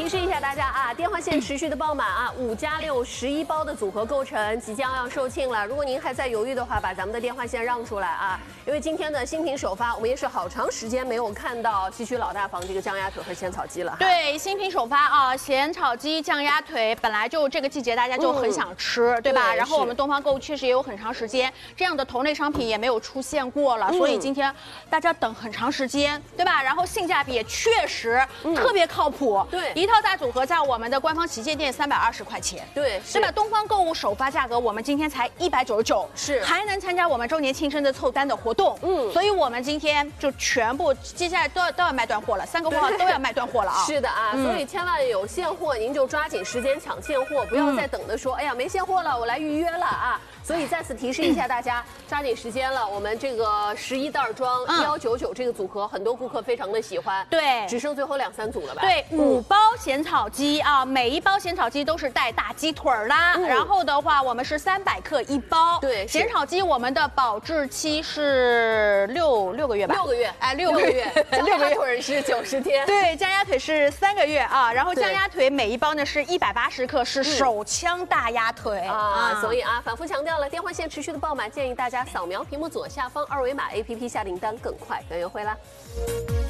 提示一下大家啊，电话线持续的爆满啊，5+611包的组合构成即将要售罄了。如果您还在犹豫的话，把咱们的电话线让出来啊，因为今天的新品首发，我们也是好长时间没有看到西区老大房这个酱鸭腿和咸草鸡了。 对，新品首发啊，咸炒鸡、酱鸭腿，本来就这个季节大家就很想吃，对吧？然后我们东方购物确实也有很长时间这样的同类商品也没有出现过了，所以今天大家等很长时间，对吧？然后性价比也确实特别靠谱。 对， 一套大组合在我们的官方旗舰店320块钱， 对， 是吧？东方购物首发价格我们今天才199， 是， 还能参加我们周年庆生的凑单的活动，所以我们今天就全部接下来都要卖断货了，3个货都要卖断货了啊！ 是的啊，所以千万有现货您就抓紧时间抢现货，不要再等着说，哎呀没现货了，我来预约了啊！所以再次提示一下大家，抓紧时间了。我们这个11袋装199这个组合，很多顾客非常的喜欢， 对， 只剩最后2-3组了吧？ 对，5包咸炒鸡啊，每一包咸炒鸡都是带大鸡腿啦。然后的话，我们是300克1包。 对， 咸炒鸡我们的保质期是六个月吧 ？6个月， 哎，6个月。 酱鸭腿是90天。 对，酱鸭腿是3个月啊。然后酱鸭腿每一包呢是180克，是手枪大鸭腿啊。所以啊，反复强调了，电话线持续的爆满，建议大家扫描屏幕左下方2维码 APP 下订单更快更优惠啦。